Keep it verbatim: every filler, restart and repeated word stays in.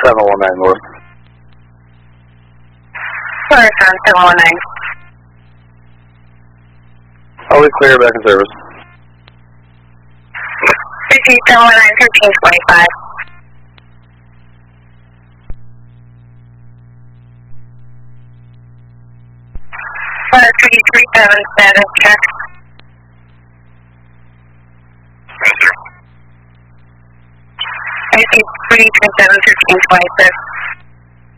seven one nine North. Sorry, seven one nine. Always clear, back in service. Fifty seven one nine thirteen twenty five. Uh, three three seven status check. I see three three seven thirteen twenty six.